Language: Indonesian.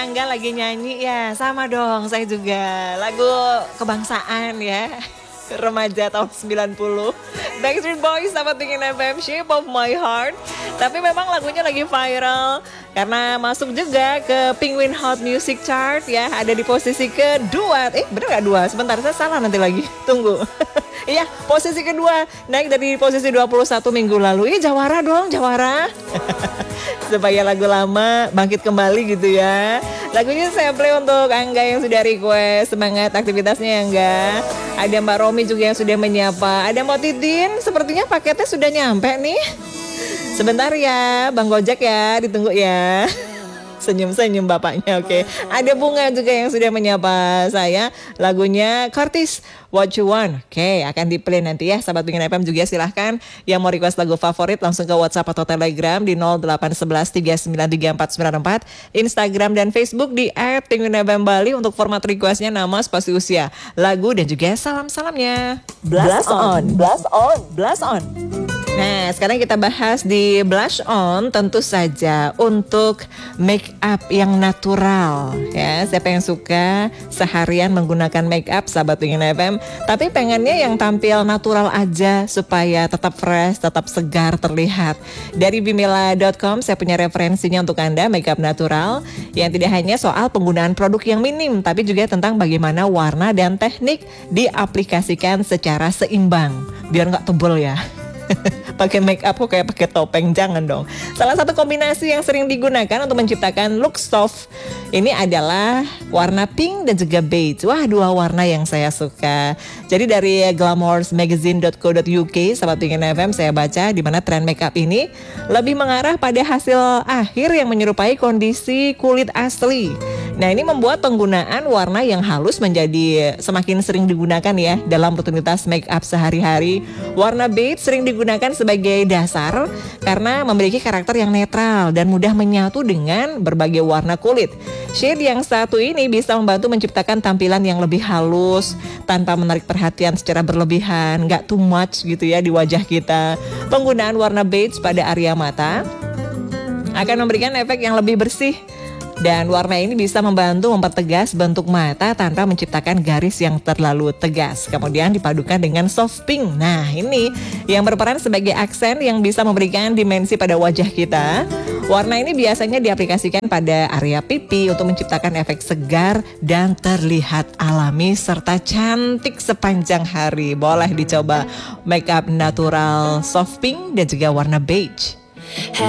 Angga lagi nyanyi ya, sama dong saya juga. Lagu kebangsaan ya, remaja tahun 90. Backstreet Boys, Sahabat Pingin FM, Shape of My Heart. Tapi memang lagunya lagi viral karena masuk juga ke Penguin Hot Music Chart ya. Ada di posisi kedua. Bener gak dua? Sebentar, saya salah nanti lagi. Tunggu. Iya, posisi kedua. Naik dari posisi 21 minggu lalu. Jawara dong, Jawara. Supaya lagu lama bangkit kembali gitu ya. Lagunya saya play untuk Angga yang sudah request. Semangat aktivitasnya ya Angga. Ada Mbak Romi juga yang sudah menyapa. Ada Mbak Titin, sepertinya paketnya sudah nyampe nih. Sebentar ya, Bang Gojek ya, ditunggu ya. Senyum-senyum bapaknya, oke. Ada Bunga juga yang sudah menyapa saya. Lagunya Curtis, What You Want. Oke, akan di-play nanti ya. Sahabat Pingin FM juga silahkan. Yang mau request lagu favorit langsung ke WhatsApp atau Telegram di 0811 3934 Instagram dan Facebook di @pinguinfmbali untuk format requestnya, nama, spasi usia, lagu dan juga salam-salamnya. Blast on, blast on, blast on. Nah, sekarang kita bahas di Blush On, tentu saja untuk make up yang natural ya. Siapa yang suka seharian menggunakan make up, Sahabat Pingin FM, tapi pengennya yang tampil natural aja supaya tetap fresh, tetap segar terlihat. Dari bimila.com saya punya referensinya untuk Anda, make up natural yang tidak hanya soal penggunaan produk yang minim, tapi juga tentang bagaimana warna dan teknik diaplikasikan secara seimbang biar nggak tebel ya. Pakai make up kok kayak pakai topeng, jangan dong. Salah satu kombinasi yang sering digunakan untuk menciptakan look soft ini adalah warna pink dan juga beige. Wah, dua warna yang saya suka. Jadi dari glamoursmagazine.co.uk, Sahabat Pingin FM, saya baca di mana tren make up ini lebih mengarah pada hasil akhir yang menyerupai kondisi kulit asli. Nah, ini membuat penggunaan warna yang halus menjadi semakin sering digunakan ya dalam rutinitas make up sehari-hari. Warna beige sering digunakan sebagai dasar karena memiliki karakter yang netral dan mudah menyatu dengan berbagai warna kulit. Shade yang satu ini bisa membantu menciptakan tampilan yang lebih halus tanpa menarik perhatian secara berlebihan, nggak too much gitu ya di wajah kita. Penggunaan warna beige pada area mata akan memberikan efek yang lebih bersih. Dan warna ini bisa membantu mempertegas bentuk mata tanpa menciptakan garis yang terlalu tegas. Kemudian dipadukan dengan soft pink. Nah, ini yang berperan sebagai aksen yang bisa memberikan dimensi pada wajah kita. Warna ini biasanya diaplikasikan pada area pipi untuk menciptakan efek segar dan terlihat alami serta cantik sepanjang hari. Boleh dicoba make up natural soft pink dan juga warna beige.